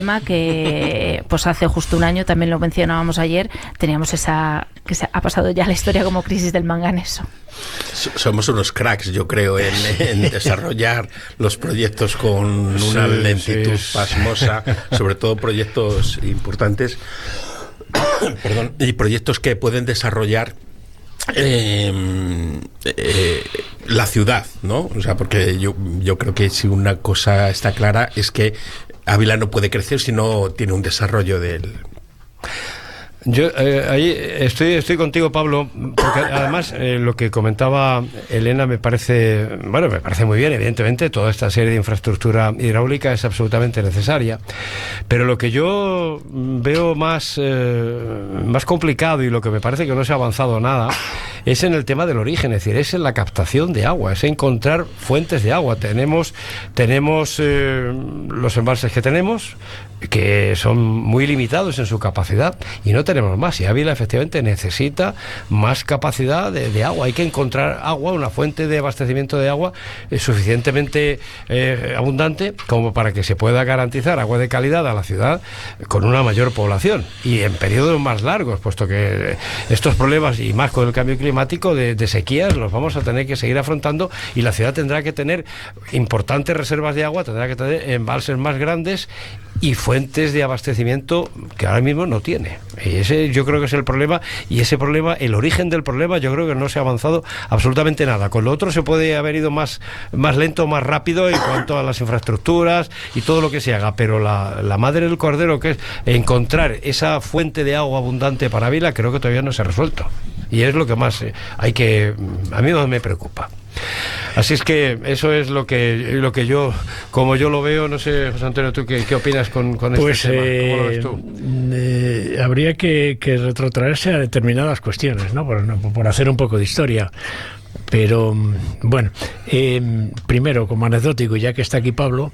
que pues hace justo un año, también lo mencionábamos ayer, teníamos esa que se ha pasado ya la historia como crisis del manganeso. Somos unos cracks, yo creo, en desarrollar los proyectos con una lentitud pasmosa, sobre todo proyectos importantes, perdón, y proyectos que pueden desarrollar la ciudad, ¿no? O sea, porque yo creo que si una cosa está clara es que Ávila no puede crecer si no tiene un desarrollo del... Yo ahí estoy contigo, Pablo, porque además lo que comentaba Elena me parece muy bien. Evidentemente toda esta serie de infraestructura hidráulica es absolutamente necesaria, pero lo que yo veo más complicado, y lo que me parece que no se ha avanzado nada, es en el tema del origen, es decir, es en la captación de agua, es encontrar fuentes de agua. Tenemos los embalses que tenemos, que son muy limitados en su capacidad, y no tenemos más, y Ávila efectivamente necesita más capacidad de agua. Hay que encontrar agua, una fuente de abastecimiento de agua suficientemente abundante como para que se pueda garantizar agua de calidad a la ciudad con una mayor población y en periodos más largos, puesto que estos problemas, y más con el cambio climático, de sequías, los vamos a tener que seguir afrontando, y la ciudad tendrá que tener importantes reservas de agua, tendrá que tener embalses más grandes y fuentes de abastecimiento que ahora mismo no tiene. Y ese yo creo que es el problema, y ese problema, el origen del problema, yo creo que no se ha avanzado absolutamente nada. Con lo otro se puede haber ido más lento, más rápido en cuanto a las infraestructuras y todo lo que se haga, pero la madre del cordero, que es encontrar esa fuente de agua abundante para Ávila, creo que todavía no se ha resuelto, y es lo que más a mí más me preocupa. Así es que eso es lo que yo, como yo lo veo. No sé, José Antonio, ¿tú qué opinas con pues, este tema? ¿Cómo lo ves tú? Habría que retrotraerse a determinadas cuestiones, ¿no? Por hacer un poco de historia. Pero, bueno, primero, como anecdótico, ya que está aquí Pablo,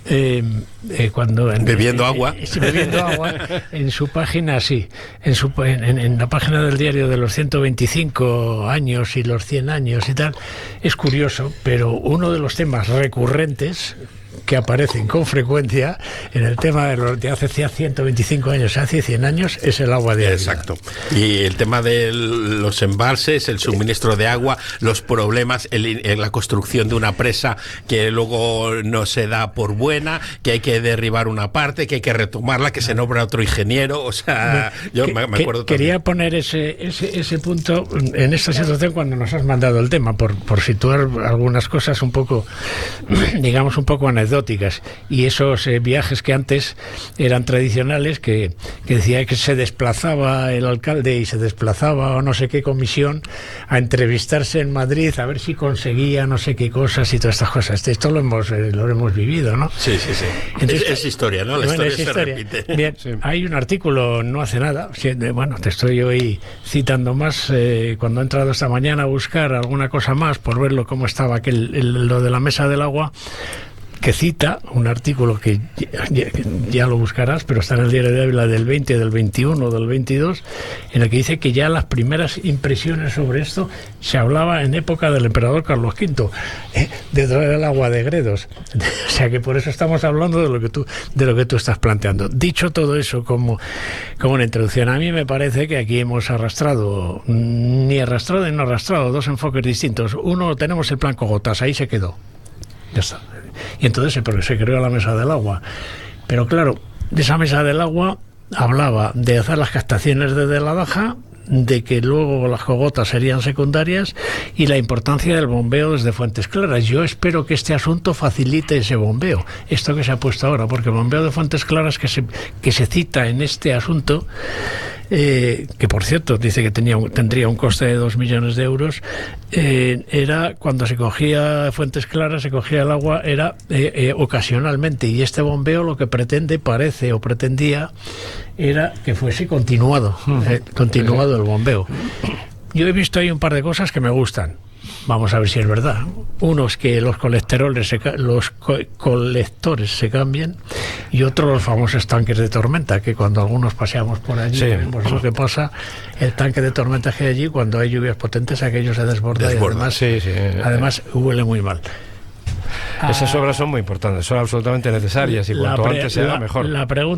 bebiendo agua. Bebiendo agua, en su página, sí, en la página del diario de los 125 años y los 100 años y tal, es curioso, pero uno de los temas recurrentes que aparecen con frecuencia en el tema de hace 125 años, hace 100 años, es el agua de Ávila. Exacto. Y el tema de los embalses, el suministro de agua, los problemas en la construcción de una presa que luego no se da por buena, que hay que derribar una parte, que hay que retomarla, que se nombra otro ingeniero. O sea, yo me acuerdo. Quería poner ese punto en esta situación cuando nos has mandado el tema, por situar algunas cosas un poco, digamos, un poco anecdóticas. Y esos viajes que antes eran tradicionales, que decía que se desplazaba el alcalde y se desplazaba o no sé qué comisión a entrevistarse en Madrid a ver si conseguía no sé qué cosas y todas estas cosas. Esto lo hemos vivido, ¿no? Sí. Entonces, es historia, ¿no? La historia se repite. Bien, sí. Hay un artículo no hace nada, bueno, te estoy hoy citando más, cuando he entrado esta mañana a buscar alguna cosa más por verlo cómo estaba lo de la mesa del agua, que cita un artículo que ya lo buscarás, pero está en el diario de Ávila del 20, del 21, del 22, en el que dice que ya las primeras impresiones sobre esto se hablaba en época del emperador Carlos V, de traer el agua de Gredos. O sea que por eso estamos hablando de lo que tú estás planteando. Dicho todo eso como una introducción, a mí me parece que aquí hemos arrastrado dos enfoques distintos. Uno, tenemos el plan Cogotas, ahí se quedó. Ya está. Y entonces se creó la mesa del agua. Pero claro, de esa mesa del agua hablaba de hacer las captaciones desde la Daja, de que luego las cogotas serían secundarias, y la importancia del bombeo desde Fuentes Claras. Yo espero que este asunto facilite ese bombeo, esto que se ha puesto ahora, porque el bombeo de Fuentes Claras que se cita en este asunto, que por cierto dice que tendría un coste de 2 millones de euros, era cuando se cogía Fuentes Claras, se cogía el agua, era ocasionalmente, y este bombeo lo que pretendía era que fuese continuado el bombeo. Yo he visto ahí un par de cosas que me gustan. Vamos a ver si es verdad. Uno es que los colectores se cambien, y otro los famosos tanques de tormenta, que cuando algunos paseamos por allí, vemos lo que pasa. El tanque de tormenta que hay allí, cuando hay lluvias potentes, aquello se desborda. Y además huele muy mal. Esas obras son muy importantes, son absolutamente necesarias y cuanto antes se haga mejor. La pregunta